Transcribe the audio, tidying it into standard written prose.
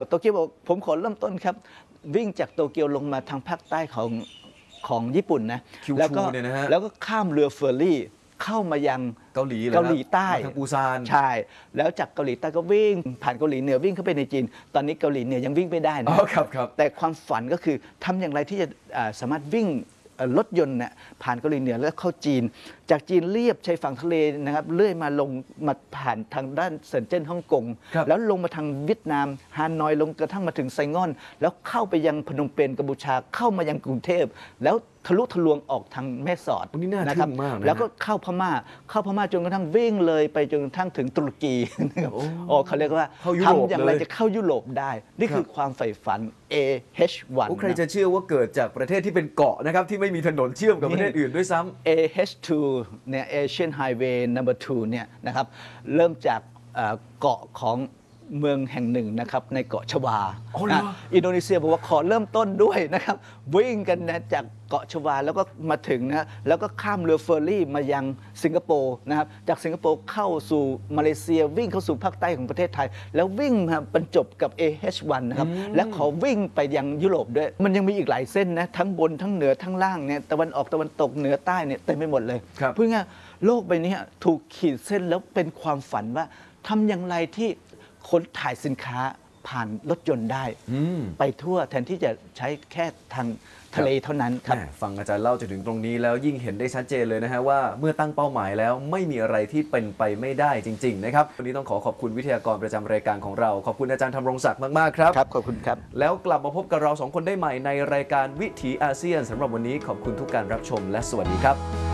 โตเกียวบอกผมขอเริ่มต้นครับวิ่งจากโตเกียวลงมาทางภาคใต้ของญี่ปุ่นนะคิวแล้วก็ชูเนี่ยนะฮะแล้วก็ข้ามเรือเฟอร์รี่เข้ามายังเกาหลีเลยเกาหลีใต้ทางปูซานใช่แล้วจากเกาหลีใต้ก็วิ่งผ่านเกาหลีเหนือวิ่งเข้าไปในจีนตอนนี้เกาหลีเหนือยังวิ่งไม่ได้อ๋นะอครับแต่ความฝันก็คือทำอย่างไรที่จะสามารถวิ่งรถยนต์เนี่ยผ่านเกาหลีเหนือแล้วเข้าจีนจากจีนเลียบชายฝั่งทะเลนะครับเลื่อยมาลงมาผ่านทางด้านเซินเจิ้นฮ่องกงแล้วลงมาทางเวียดนามฮานอยลงกระทั่งมาถึงไซงอนแล้วเข้าไปยังพนมเปญกัมพูชาเข้ามายังกรุงเทพแล้วทะลุทะลวงออกทางแม่สอดนะครับแล้วก็เข้าพม่าจนกระทั่งวิ่งเลยไปจนกระทั่งถึงตุรกีนะครับโอ้เขาเรียกว่าทำอย่างไรจะเข้ายุโรปได้นี่คือความใฝ่ฝัน AH1 ใครจะเชื่อว่าเกิดจากประเทศที่เป็นเกาะนะครับที่ไม่มีถนนเชื่อมกับประเทศอื่นด้วยซ้ำ AH2 เนี่ย Asian Highway Number 2เนี่ยนะครับเริ่มจากเกาะของเมืองแห่งหนึ่งนะครับในเกาะชวาอินโดนีเซียบอกว่าขอเริ่มต้นด้วยนะครับวิ่งกันนะจากเกาะชวาแล้วก็มาถึงนะแล้วก็ข้ามเรือเฟอร์รี่มายังสิงคโปร์นะครับจากสิงคโปร์เข้าสู่มาเลเซียวิ่งเข้าสู่ภาคใต้ของประเทศไทยแล้ววิ่งมาบรรจบกับ AH1 นะครับและขอวิ่งไปยังยุโรปด้วยมันยังมีอีกหลายเส้นนะทั้งบนทั้งเหนือทั้งล่างเนี่ยตะวันออกตะวันตกเหนือใต้เนี่ยเต็มไปหมดเลยเพื่อโลกใบนี้ถูกขีดเส้นแล้วเป็นความฝันว่าทำอย่างไรที่คนถ่ายสินค้าผ่านรถยนต์ได้ไปทั่วแทนที่จะใช้แค่ทางทะเลเท่านั้นครับฟังอาจารย์เล่าจนถึงตรงนี้แล้วยิ่งเห็นได้ชัดเจนเลยนะฮะว่าเมื่อตั้งเป้าหมายแล้วไม่มีอะไรที่เป็นไปไม่ได้จริงๆนะครับวันนี้ต้องขอบคุณวิทยากรประจำรายการของเราขอบคุณอาจารย์ธำรงศักดิ์มากๆครับครับขอบคุณครับแล้วกลับมาพบกับเราสองคนได้ใหม่ในรายการวิถีอาเซียนสำหรับวันนี้ขอบคุณทุกการรับชมและสวัสดีครับ